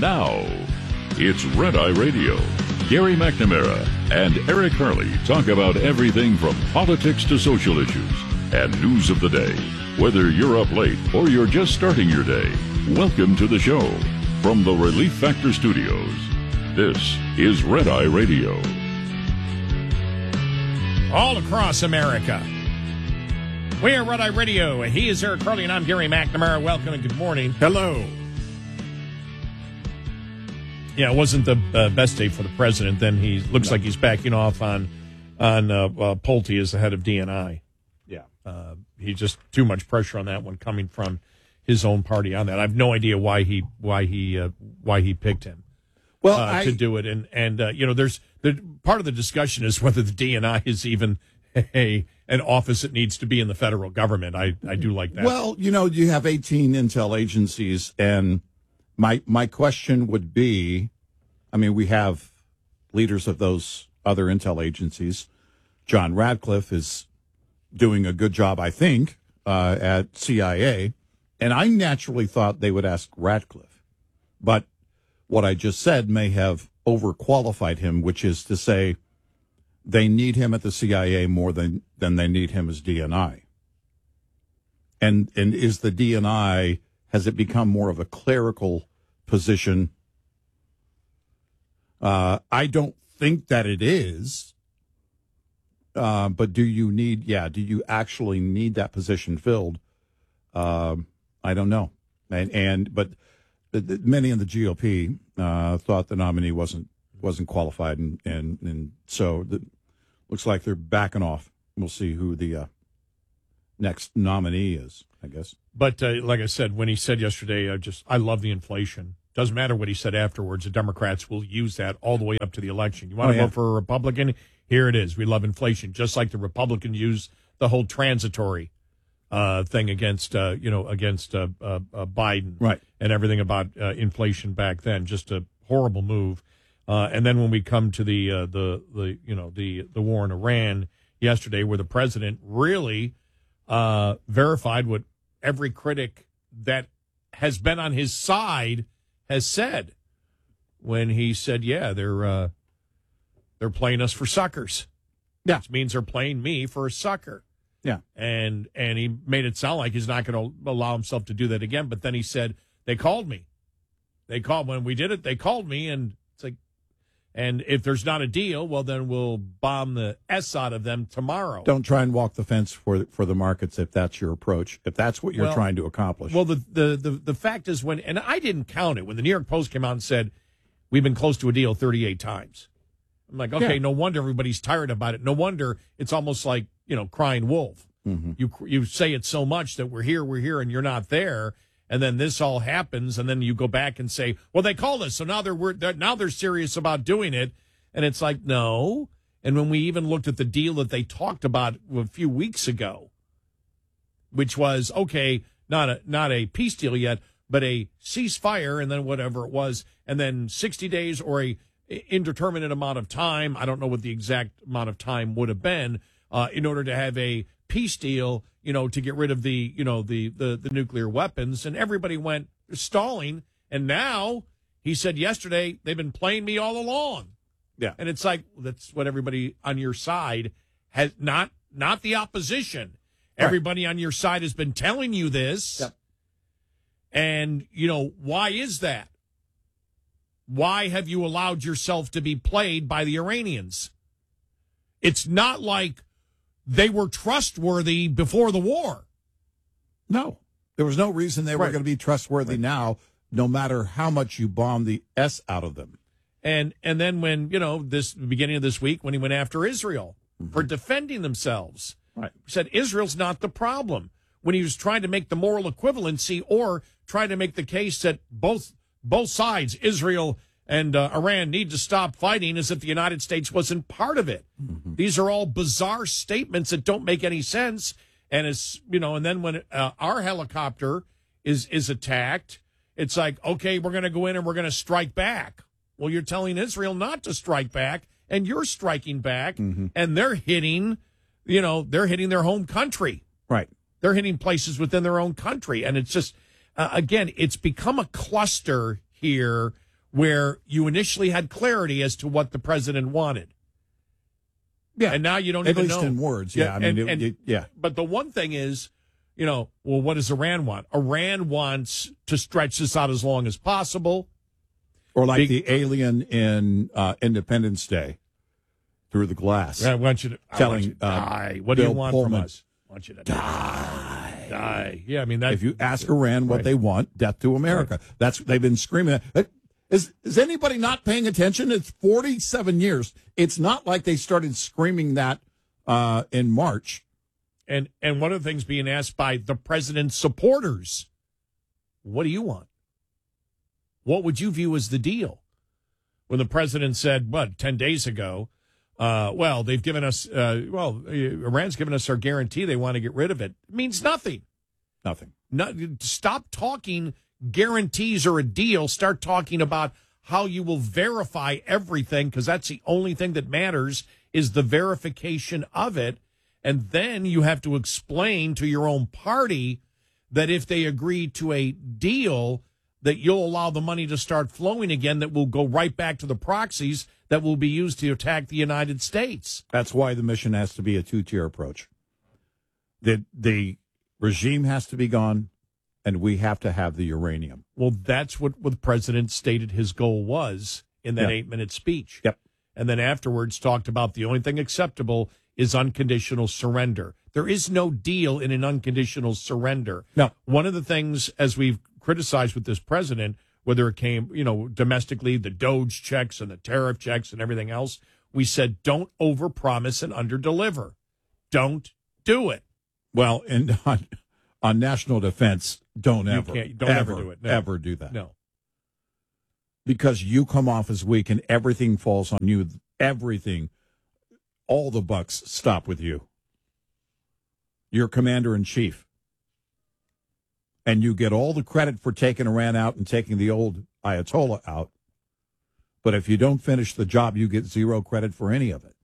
now, it's Red Eye Radio. Gary McNamara and Eric Harley talk about everything from politics to social issues and news of the day. Whether you're up late or you're just starting your day, welcome to the show. From the Relief Factor Studios, this is Red Eye Radio. All across America, we are Red Eye Radio. He is Eric Harley, and I'm Gary McNamara. Welcome and good morning. Hello. Yeah, it wasn't the best day for the president. Then he looks like he's backing off on Pulte as the head of DNI. Yeah. He just too much pressure on that one coming from his own party on that. I have no idea why he picked him. Well, to do it, and you know, there's part of the discussion is whether the DNI is even an office that needs to be in the federal government. I do like that. Well, you know, you have 18 intel agencies, and my question would be, I mean, we have leaders of those other intel agencies. John Radcliffe is doing a good job, I think, at CIA, and I naturally thought they would ask Radcliffe, but what I just said may have overqualified him, which is to say they need him at the CIA more than they need him as DNI. And is the DNI, has it become more of a clerical position? I don't think that it is. But do you actually need that position filled? I don't know. But many in the GOP thought the nominee wasn't qualified, and so looks like they're backing off. We'll see who the next nominee is, I guess. But like I said, when he said yesterday, I love the inflation. Doesn't matter what he said afterwards. The Democrats will use that all the way up to the election. You want to vote for a Republican? Here it is. We love inflation, just like the Republicans use the whole transitory thing against Biden, right, and everything about inflation back then. Just a horrible move. And then when we come to the war in Iran yesterday, where the president really verified what every critic that has been on his side has said, when he said, "Yeah, they're playing us for suckers." Yeah, which means they're playing me for a sucker. Yeah. And he made it sound like he's not going to allow himself to do that again. But then he said, they called me. When we did it, they called me. And it's like, and if there's not a deal, well, then we'll bomb the S out of them tomorrow. Don't try and walk the fence for the markets if that's your approach, if that's what you're trying to accomplish. Well, the fact is and I didn't count it, when the New York Post came out and said, we've been close to a deal 38 times. I'm like, okay, No wonder everybody's tired about it. No wonder it's almost like, crying wolf. Mm-hmm. You say it so much that we're here, and you're not there, and then this all happens, and then you go back and say, well, they called us, so now they're serious about doing it, and it's like, no. And when we even looked at the deal that they talked about a few weeks ago, which was not a peace deal yet, but a ceasefire, and then whatever it was, and then 60 days or a indeterminate amount of time. I don't know what the exact amount of time would have been in order to have a peace deal, to get rid of the nuclear weapons. And everybody went stalling. And now he said yesterday, they've been playing me all along. Yeah. And it's like, that's what everybody on your side has, not the opposition. Right. Everybody on your side has been telling you this. Yep. And, why is that? Why have you allowed yourself to be played by the Iranians? It's not like they were trustworthy before the war. No. There was no reason they were going to be trustworthy now, no matter how much you bomb the S out of them. And then when, this beginning of this week, when he went after Israel for defending themselves, right, said Israel's not the problem. When he was trying to make the moral equivalency or trying to make the case that both sides, Israel and Iran, need to stop fighting, as if the United States wasn't part of it. Mm-hmm. These are all bizarre statements that don't make any sense. And and then when our helicopter is attacked, it's like, okay, we're going to go in and we're going to strike back. Well, you're telling Israel not to strike back, and you're striking back, and they're hitting, their home country. Right. They're hitting places within their own country. And it's just, again, it's become a cluster here where you initially had clarity as to what the president wanted. Yeah, and now you don't at even least know. in words. Yeah, I mean, yeah. But the one thing is, well, what does Iran want? Iran wants to stretch this out as long as possible. Or like the alien in Independence Day, Through the Glass. I want you to die. What do you want Pullman, from us? I want you to die. Yeah, I mean that. If you ask Iran what they want, death to America. They've been screaming that. Is anybody not paying attention? It's 47 years. It's not like they started screaming that in March. And one of the things being asked by the president's supporters, what do you want? What would you view as the deal? When the president said, 10 days ago, they've given us, Iran's given us our guarantee they want to get rid of it. It means nothing. Nothing. Stop talking guarantees or a deal. Start talking about how you will verify everything, because that's the only thing that matters is the verification of it. And then you have to explain to your own party that if they agree to a deal, that you'll allow the money to start flowing again, that will go right back to the proxies that will be used to attack the United States. That's why the mission has to be a two-tier approach. The regime has to be gone, and we have to have the uranium. Well, that's what the president stated his goal was in that 8-minute speech. Yep. And then afterwards talked about the only thing acceptable is unconditional surrender. There is no deal in an unconditional surrender. No. One of the things, as we've criticized with this president, whether it came, domestically, the Doge checks and the tariff checks and everything else, we said, don't overpromise and underdeliver. Don't do it. Well, and on national defense, don't ever do it. No. Ever do that. No. Because you come off as weak and everything falls on you. Everything. All the bucks stop with you. You're commander-in-chief. And you get all the credit for taking Iran out and taking the old Ayatollah out. But if you don't finish the job, you get zero credit for any of it.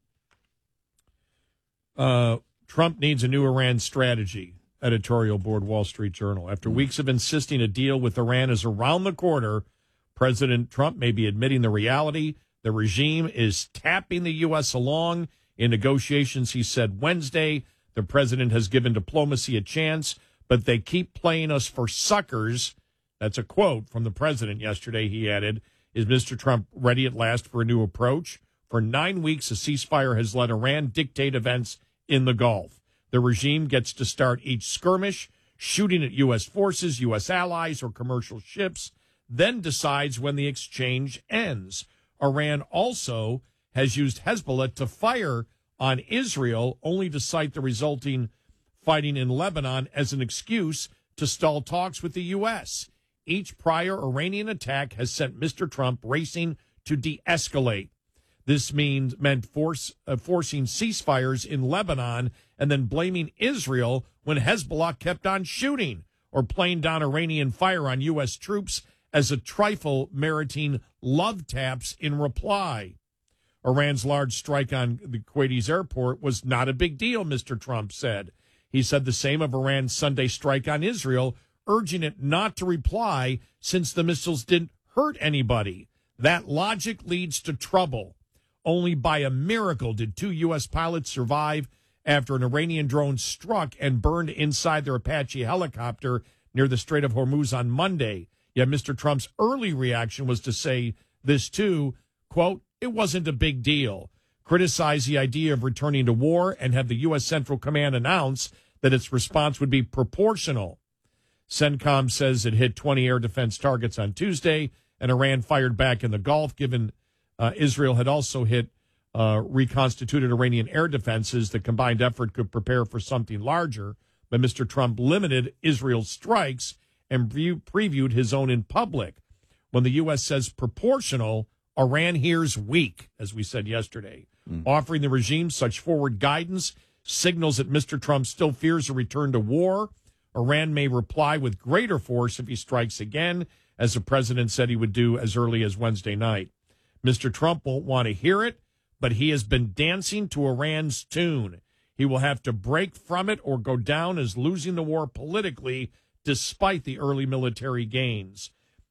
Trump needs a new Iran strategy, editorial board Wall Street Journal. After weeks of insisting a deal with Iran is around the corner, President Trump may be admitting the reality. The regime is tapping the U.S. along in negotiations, he said Wednesday. The president has given diplomacy a chance, but they keep playing us for suckers. That's a quote from the president yesterday. He added, is Mr. Trump ready at last for a new approach? For 9 weeks, a ceasefire has let Iran dictate events in the Gulf. The regime gets to start each skirmish, shooting at U.S. forces, U.S. allies, or commercial ships, then decides when the exchange ends. Iran also has used Hezbollah to fire on Israel, only to cite the resulting fighting in Lebanon as an excuse to stall talks with the U.S. Each prior Iranian attack has sent Mr. Trump racing to de-escalate. This meant forcing ceasefires in Lebanon and then blaming Israel when Hezbollah kept on shooting, or playing down Iranian fire on U.S. troops as a trifle, meriting love taps in reply. Iran's large strike on the Kuwaiti's airport was not a big deal, Mr. Trump said. He said the same of Iran's Sunday strike on Israel, urging it not to reply since the missiles didn't hurt anybody. That logic leads to trouble. Only by a miracle did 2 U.S. pilots survive after an Iranian drone struck and burned inside their Apache helicopter near the Strait of Hormuz on Monday. Yet Mr. Trump's early reaction was to say this too, quote, it wasn't a big deal. Criticize the idea of returning to war and have the U.S. Central Command announce that its response would be proportional. CENTCOM says it hit 20 air defense targets on Tuesday, and Iran fired back in the Gulf, given Israel had also hit reconstituted Iranian air defenses. The combined effort could prepare for something larger, but Mr. Trump limited Israel's strikes and previewed his own in public. When the U.S. says proportional, Iran hears weak, as we said yesterday. Offering the regime such forward guidance signals that Mr. Trump still fears a return to war. Iran may reply with greater force if he strikes again, as the president said he would do as early as Wednesday night. Mr. Trump won't want to hear it, but he has been dancing to Iran's tune. He will have to break from it or go down as losing the war politically, despite the early military gains.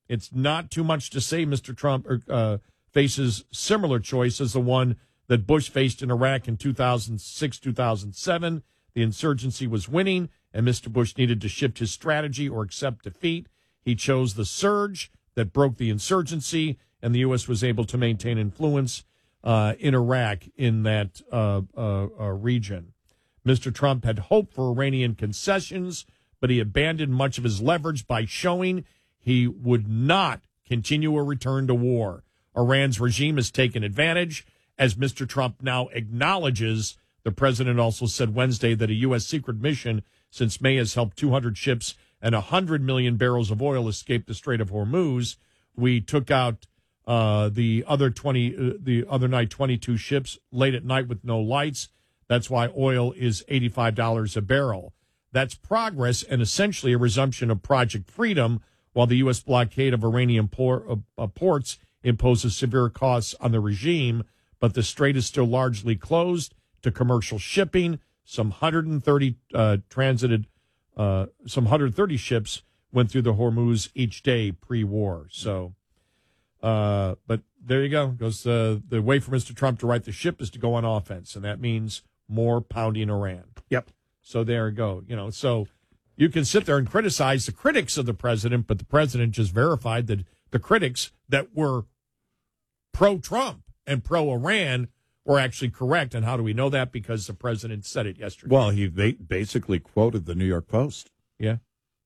It's not too much to say Mr. Trump faces similar choice as the one that Bush faced in Iraq in 2006, 2007. The insurgency was winning, and Mr. Bush needed to shift his strategy or accept defeat. He chose the surge that broke the insurgency, and the U.S. was able to maintain influence in Iraq in that region. Mr. Trump had hoped for Iranian concessions, but he abandoned much of his leverage by showing he would not continue a return to war. Iran's regime has taken advantage. As Mr. Trump now acknowledges, the president also said Wednesday that a U.S. secret mission since May has helped 200 ships and 100 million barrels of oil escape the Strait of Hormuz. We took out the other night 22 ships late at night with no lights. That's why oil is $85 a barrel. That's progress and essentially a resumption of Project Freedom, while the U.S. blockade of Iranian ports imposes severe costs on the regime. But the strait is still largely closed to commercial shipping. Some 130 ships went through the Hormuz each day pre-war. So, but there you go. Goes the way for Mr. Trump to right the ship is to go on offense, and that means more pounding Iran. Yep. So there you go. So you can sit there and criticize the critics of the president, but the president just verified that the critics that were pro-Trump and pro-Iran were actually correct. And how do we know that? Because the president said it yesterday. Well, he basically quoted the New York Post. Yeah.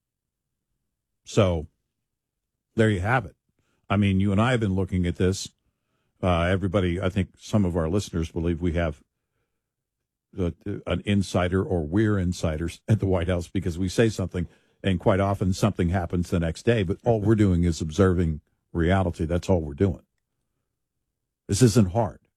So there you have it. I mean, you and I have been looking at this. Everybody, I think some of our listeners believe we have an insider, or we're insiders at the White House, because we say something and quite often something happens the next day. But all we're doing is observing reality. That's all we're doing. This isn't hard.